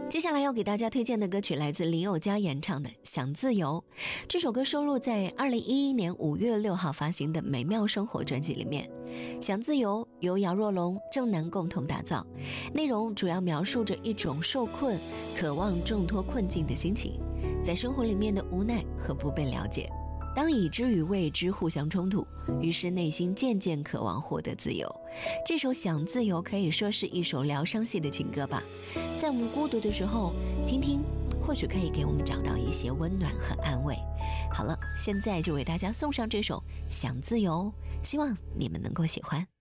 接下来要给大家推荐的歌曲来自林宥嘉演唱的《想自由》。这首歌收录在2011年5月6号发行的《美妙生活》专辑里面。《想自由》由姚若龙、郑楠共同打造，内容主要描述着一种受困、渴望挣脱困境的心情，在生活里面的无奈和不被了解。当已知与未知互相冲突，于是内心渐渐渴望获得自由。这首《想自由》可以说是一首疗伤系的情歌吧，在我们孤独的时候听听，或许可以给我们找到一些温暖和安慰。好了，现在就为大家送上这首《想自由》，希望你们能够喜欢。